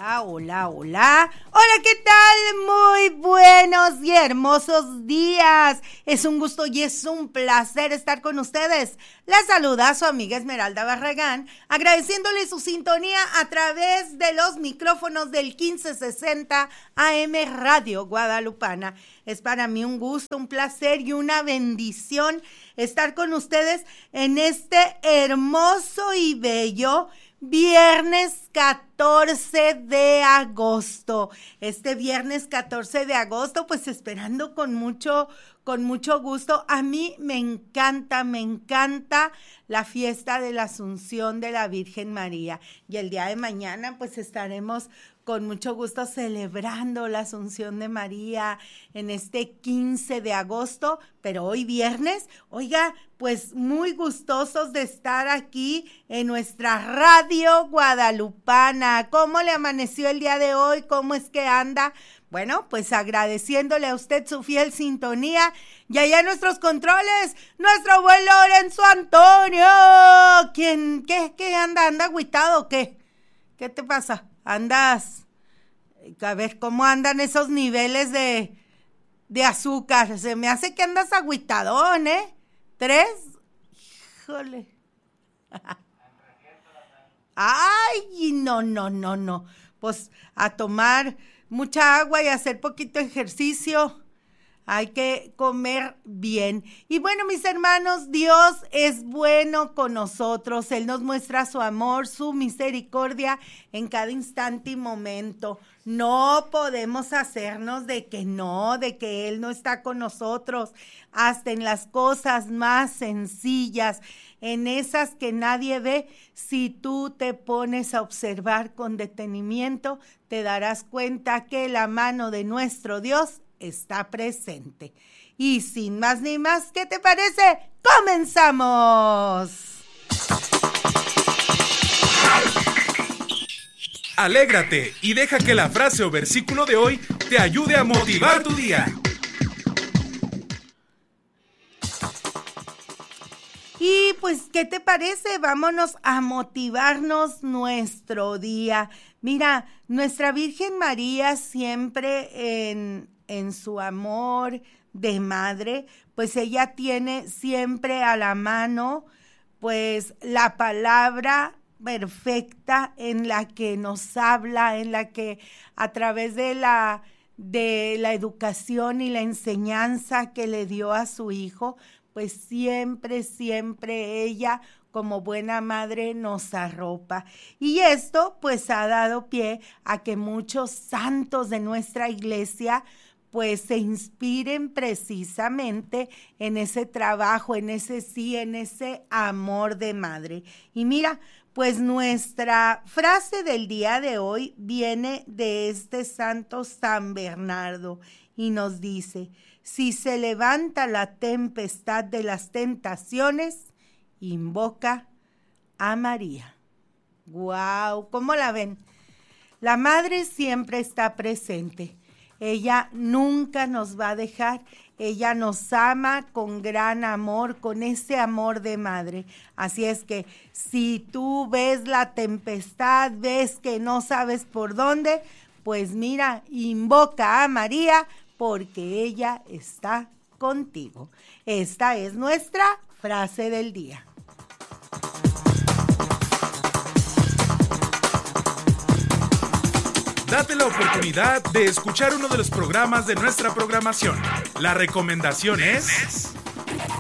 Hola, hola, hola. Hola, ¿qué tal? Muy buenos y hermosos días. Es un gusto y es un placer estar con ustedes. La saluda su amiga Esmeralda Barragán, agradeciéndole su sintonía a través de los micrófonos del 1560 AM Radio Guadalupana. Es para mí un gusto, un placer y una bendición estar con ustedes en este hermoso y bello viernes 14 de agosto. Este viernes 14 de agosto, pues esperando con mucho gusto. A mí me encanta la fiesta de la Asunción de la Virgen María. Y el día de mañana, pues estaremos con mucho gusto celebrando la Asunción de María en este 15 de agosto, pero hoy viernes, oiga, pues muy gustosos de estar aquí en nuestra radio guadalupana. ¿Cómo le amaneció el día de hoy? ¿Cómo es que anda? Bueno, pues agradeciéndole a usted su fiel sintonía y allá nuestros controles, nuestro abuelo Lorenzo Antonio. ¿Quién? ¿Qué anda? ¿Anda agüitado o qué? ¿Qué te pasa? Andas, a ver, ¿cómo andan esos niveles de azúcar? Se me hace que andas agüitadón, ¿eh? 3, híjole. Ay, no. Pues a tomar mucha agua y hacer poquito ejercicio. Hay que comer bien. Y bueno, mis hermanos, Dios es bueno con nosotros. Él nos muestra su amor, su misericordia en cada instante y momento. No podemos hacernos de que Él no está con nosotros, hasta en las cosas más sencillas, en esas que nadie ve. Si tú te pones a observar con detenimiento, te darás cuenta que la mano de nuestro Dios está presente. Y sin más ni más, ¿qué te parece? ¡Comenzamos! Alégrate y deja que la frase o versículo de hoy te ayude a motivar tu día. Y pues, ¿qué te parece? Vámonos a motivarnos nuestro día. Mira, nuestra Virgen María siempre en su amor de madre, pues ella tiene siempre a la mano, pues la palabra perfecta en la que nos habla, en la que a través de la educación y la enseñanza que le dio a su hijo, pues siempre ella como buena madre nos arropa. Y esto pues ha dado pie a que muchos santos de nuestra iglesia pues se inspiren precisamente en ese trabajo, en ese amor de madre. Y mira, pues nuestra frase del día de hoy viene de este santo San Bernardo y nos dice: si se levanta la tempestad de las tentaciones, invoca a María. ¡Guau! ¿Cómo la ven? La madre siempre está presente. Ella nunca nos va a dejar. Ella nos ama con gran amor, con ese amor de madre. Así es que si tú ves la tempestad, ves que no sabes por dónde, pues mira, invoca a María porque ella está contigo. Esta es nuestra frase del día. Date la oportunidad de escuchar uno de los programas de nuestra programación. La recomendación es